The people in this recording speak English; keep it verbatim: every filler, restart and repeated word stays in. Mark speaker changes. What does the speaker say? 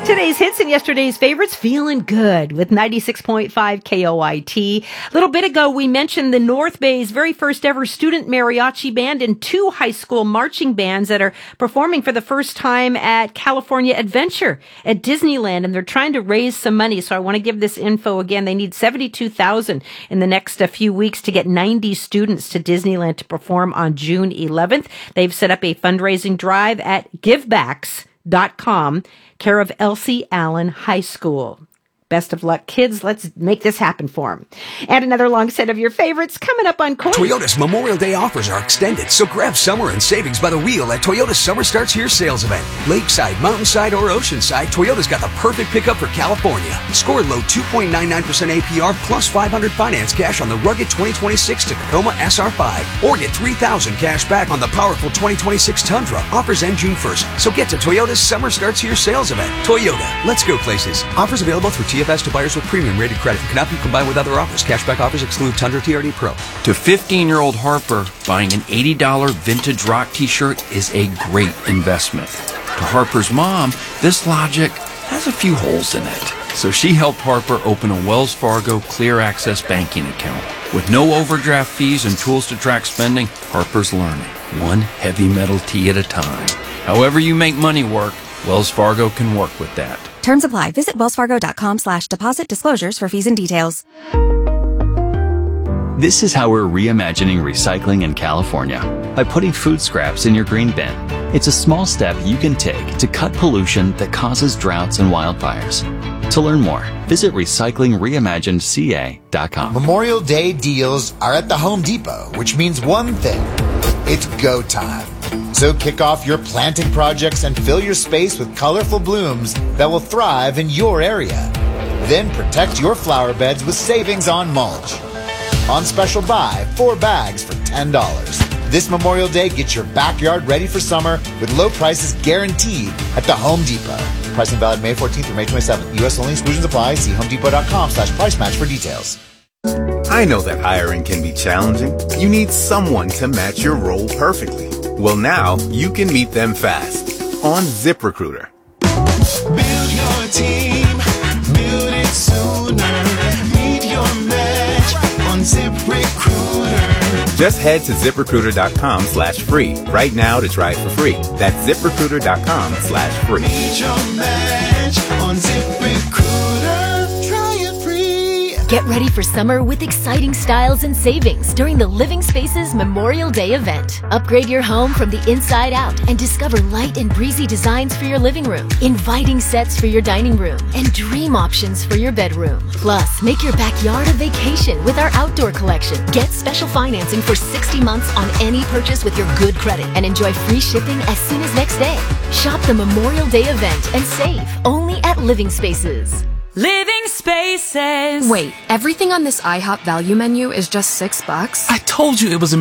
Speaker 1: Today's hits and yesterday's favorites, feeling good with ninety-six point five K O I T. A little bit ago, we mentioned the North Bay's very first ever student mariachi band and two high school marching bands that are performing for the first time at California Adventure at Disneyland, and they're trying to raise some money. So I want to give this info again. They need seventy-two thousand dollars in the next uh, few weeks to get ninety students to Disneyland to perform on June eleventh. They've set up a fundraising drive at givebacks dot com, care of Elsie Allen High School. Best of luck, kids. Let's make this happen for them. And another long set of your favorites coming up on Court.
Speaker 2: Toyota's Memorial Day offers are extended, so grab summer and savings by the wheel at Toyota's Summer Starts Here sales event. Lakeside, Mountainside, or Oceanside, Toyota's got the perfect pickup for California. Score low two point nine nine percent A P R plus five hundred finance cash on the rugged twenty twenty-six Tacoma S R five. Or get three thousand cash back on the powerful twenty twenty-six Tundra. Offers end June first. So get to Toyota's Summer Starts Here sales event. Toyota, let's go places. Offers available through T F S to buyers with premium rated credit. Cannot be combined with other offers. Cashback offers exclude Tundra T R D Pro.
Speaker 3: To fifteen-year-old Harper, buying an eighty dollars vintage rock t-shirt is a great investment. To Harper's mom, this logic has a few holes in it. So she helped Harper open a Wells Fargo Clear Access banking account. With no overdraft fees and tools to track spending, Harper's learning, one heavy metal tee at a time. However you make money work, Wells Fargo can work with that.
Speaker 4: Terms apply. Visit wellsfargo.com slash deposit disclosures for fees and details.
Speaker 5: This is how we're reimagining recycling in California, by putting food scraps in your green bin. It's a small step you can take to cut pollution that causes droughts and wildfires. To learn more, visit recycling reimagined C A dot com.
Speaker 6: Memorial Day deals are at the Home Depot, which means one thing. It's go time. So kick off your planting projects and fill your space with colorful blooms that will thrive in your area. Then protect your flower beds with savings on mulch. On special buy, four bags for ten dollars. This Memorial Day, get your backyard ready for summer with low prices guaranteed at the Home Depot. Pricing valid May fourteenth through May twenty-seventh. U S only, exclusions apply. See homedepot.com slash price match for details.
Speaker 7: I know that hiring can be challenging. You need someone to match your role perfectly. Well, now you can meet them fast on ZipRecruiter.
Speaker 8: Build your team, build it sooner. Meet your match on ZipRecruiter.
Speaker 7: Just head to ZipRecruiter.com slash free right now to try it for free. That's ZipRecruiter.com slash free.
Speaker 8: Meet your match on ZipRecruiter. Try it free.
Speaker 9: Get ready for summer with exciting styles and savings during the Living Spaces Memorial Day event. Upgrade your home from the inside out and discover light and breezy designs for your living room, inviting sets for your dining room, and dream options for your bedroom. Plus, make your backyard a vacation with our outdoor collection. Get special financing for sixty months on any purchase with your good credit and enjoy free shipping as soon as next day. Shop the Memorial Day event and save only at Living Spaces.
Speaker 10: Living Spaces.
Speaker 11: Wait, everything on this IHOP value menu is just six bucks?
Speaker 10: I told you it was a